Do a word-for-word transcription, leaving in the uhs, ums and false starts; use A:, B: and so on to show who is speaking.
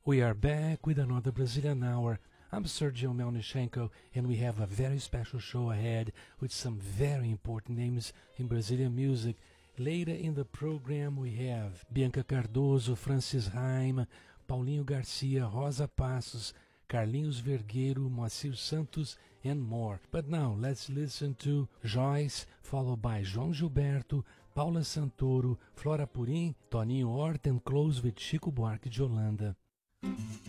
A: We are back with another Brazilian Hour. I'm Sergio Melnichenko, and we have a very special show ahead with some very important names in Brazilian music. Later in the program, we have Bianca Cardoso, Francis Haim, Paulinho Garcia, Rosa Passos, Carlinhos Vergueiro, Moacir Santos, and more. But now, let's listen to Joyce, followed by João Gilberto, Paula Santoro, Flora Purim, Toninho Horta, and close with Chico Buarque de Holanda.